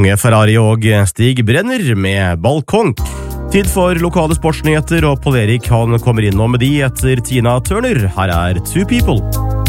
Unge Ferrari og Stig Brenner med Balkong. Tid for lokale sportsnyheter, og Paul Erik han kommer innom med de etter Tina Turner. Her er Two People.